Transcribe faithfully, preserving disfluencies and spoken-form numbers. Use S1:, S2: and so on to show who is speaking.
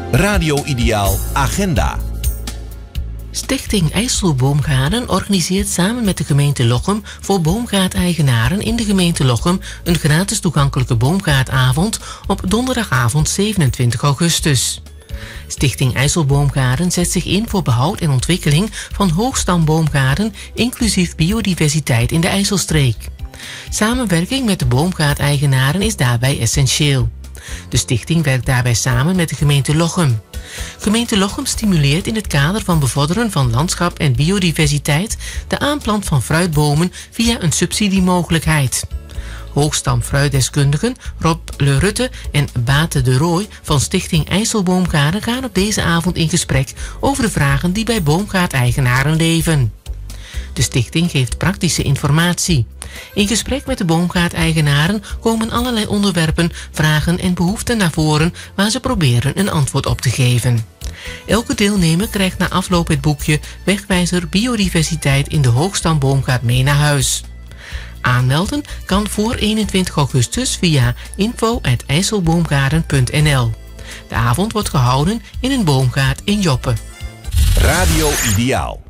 S1: Radio Ideaal Agenda.
S2: Stichting IJsselboomgaarden organiseert samen met de gemeente Lochem voor boomgaardeigenaren in de gemeente Lochem een gratis toegankelijke boomgaardavond op donderdagavond zevenentwintig augustus. Stichting IJsselboomgaarden zet zich in voor behoud en ontwikkeling van hoogstamboomgaarden, inclusief biodiversiteit in de IJsselstreek. Samenwerking met de boomgaardeigenaren is daarbij essentieel. De stichting werkt daarbij samen met de gemeente Lochem. Gemeente Lochem stimuleert in het kader van bevorderen van landschap en biodiversiteit de aanplant van fruitbomen via een subsidiemogelijkheid. Hoogstam-fruitdeskundigen Rob Le Rutte en Bate de Rooij van Stichting IJsselboomgaarden gaan op deze avond in gesprek over de vragen die bij boomgaardeigenaren leven. De stichting geeft praktische informatie. In gesprek met de boomgaardeigenaren komen allerlei onderwerpen, vragen en behoeften naar voren waar ze proberen een antwoord op te geven. Elke deelnemer krijgt na afloop het boekje Wegwijzer Biodiversiteit in de Hoogstamboomgaard mee naar huis. Aanmelden kan voor eenentwintig augustus via info at ijsselboomgaarden punt n l. De avond wordt gehouden in een boomgaard in Joppe.
S1: Radio Ideaal.